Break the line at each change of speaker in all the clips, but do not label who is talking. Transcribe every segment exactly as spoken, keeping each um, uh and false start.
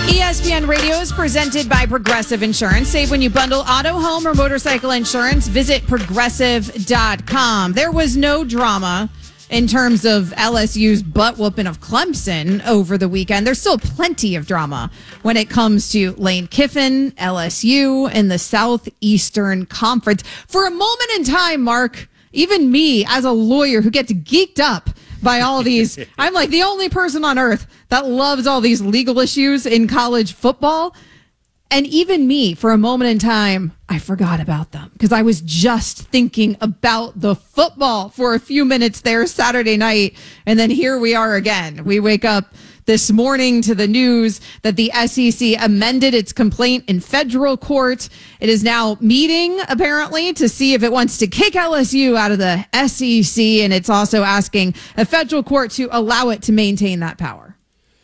E S P N Radio is presented by Progressive Insurance. Save when you bundle auto, home, or motorcycle insurance. Visit progressive dot com. There was no drama in terms of L S U's butt whooping of Clemson over the weekend. There's still plenty of drama when it comes to Lane Kiffin, L S U, and the Southeastern Conference. For a moment in time, Mark, even me as a lawyer who gets geeked up by all these, I'm like the only person on earth that loves all these legal issues in college football. And even me, for a moment in time, I forgot about them because I was just thinking about the football for a few minutes there Saturday night. And then here we are again. We wake up this morning to the news that the S E C amended its complaint in federal court. It is now meeting, apparently, to see if it wants to kick L S U out of the S E C. And it's also asking a federal court to allow it to maintain that power.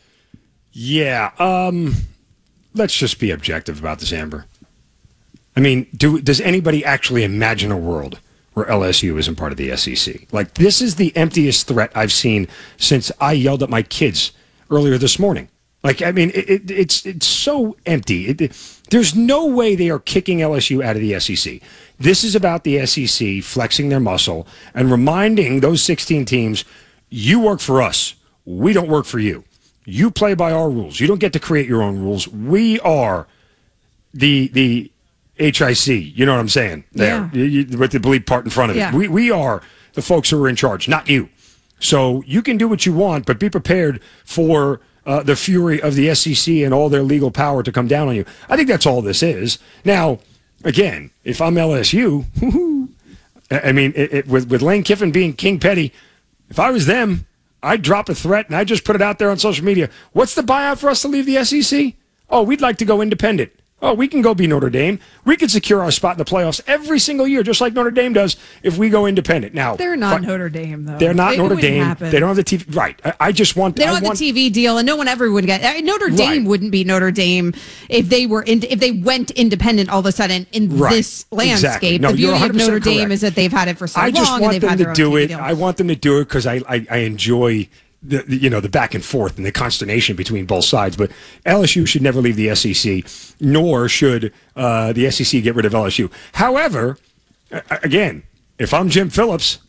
Yeah. Um, let's just be objective about this, Amber. I mean, do does anybody actually imagine a world where L S U isn't part of the S E C? Like, this is the emptiest threat I've seen since I yelled at my kids earlier this morning. Like, I mean, it, it, it's it's so empty. It, it, there's no way they are kicking L S U out of the S E C. This is about the S E C flexing their muscle and reminding those sixteen teams, you work for us. We don't work for you. You play by our rules. You don't get to create your own rules. We are the the H I C. You know what I'm saying? There, yeah. you, you, with the bleep part in front of it.
Yeah.
We we are the folks who are in charge, not you. So you can do what you want, but be prepared for uh, the fury of the S E C and all their legal power to come down on you. I think that's all this is. Now, again, if I'm L S U, I mean, it, it, with, with Lane Kiffin being King Petty, if I was them, I'd drop a threat and I'd just put it out there on social media. What's the buyout for us to leave the S E C? Oh, we'd like to go independent. Oh, we can go be Notre Dame. We could secure our spot in the playoffs every single year, just like Notre Dame does if we go independent. Now
they're not Notre Dame, though.
They're not
they,
Notre Dame.
Happen.
They don't have the T V. Right. I, I just want.
They don't
I
have
want,
the T V deal, and no one ever would get. Notre Dame
right.
wouldn't be Notre Dame if they were in, if they went independent all of a sudden in
right.
this landscape.
Exactly. No,
the beauty of Notre
correct.
Dame is that they've had it for so
I
long.
just want
and
them
had
to
their
do
own
it.
deal.
I want them to do it because I, I I enjoy. The, the, you know, the back and forth and the consternation between both sides. But L S U should never leave the S E C, nor should uh, the S E C get rid of L S U. However, again, if I'm Jim Phillips,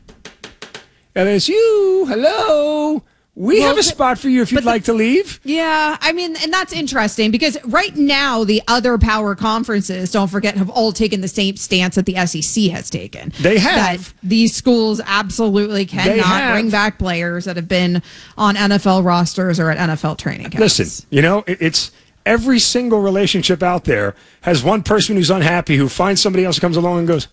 L S U, hello, we
well,
have a spot for you if you'd
the,
like to leave.
Yeah, I mean, and that's interesting because right now the other power conferences, don't forget, have all taken the same stance that the S E C has taken.
They have.
That these schools absolutely cannot bring back players that have been on N F L rosters or at N F L training camps.
Listen, you know, it's every single relationship out there has one person who's unhappy who finds somebody else who comes along and goes,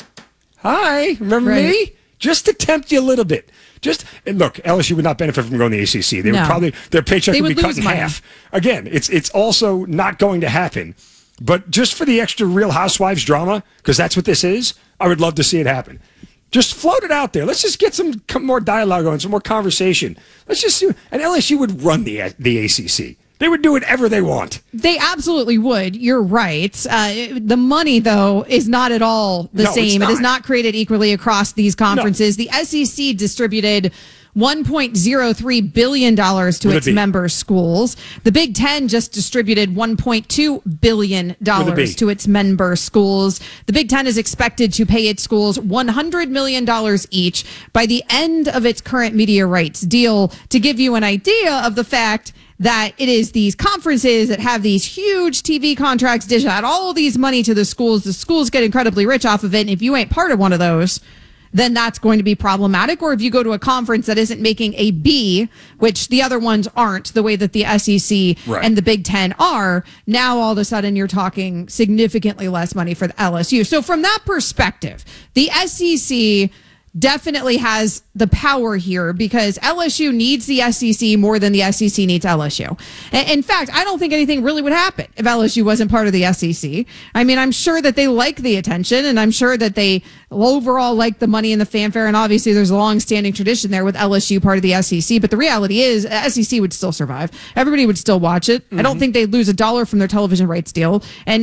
hi, remember
right.
me? Just to tempt you a little bit. Just and look, L S U would not benefit from going to the A C C. They
no.
would probably their paycheck
they
would,
would
be cut in
money.
half. Again, it's it's also not going to happen. But just for the extra Real Housewives drama, because that's what this is, I would love to see it happen. Just float it out there. Let's just get some more dialogue going, some more conversation. Let's just see. And L S U would run the the A C C. They would do whatever they want.
They absolutely would. You're right. Uh, the money, though, is not at all the
no,
same.
It
is not created equally across these conferences. No. The S E C distributed one point zero three billion dollars to its member schools. The Big Ten just distributed one point two billion dollars to its member schools. The Big Ten is expected to pay its schools one hundred million dollars each by the end of its current media rights deal, to give you an idea of the fact that it is these conferences that have these huge T V contracts, dish out all of these money to the schools. The schools get incredibly rich off of it. And if you ain't part of one of those, then that's going to be problematic. Or if you go to a conference that isn't making a B, which the other ones aren't, the way that the S E C right. and the Big Ten are, now all of a sudden you're talking significantly less money for the L S U. So from that perspective, the S E C definitely has the power here because L S U needs the S E C more than the S E C needs L S U. In fact, I don't think anything really would happen if L S U wasn't part of the S E C. I mean, I'm sure that they like the attention and I'm sure that they overall like the money and the fanfare. And obviously there's a long-standing tradition there with L S U part of the S E C. But the reality is S E C would still survive. Everybody would still watch it. Mm-hmm. I don't think they'd lose a dollar from their television rights deal. And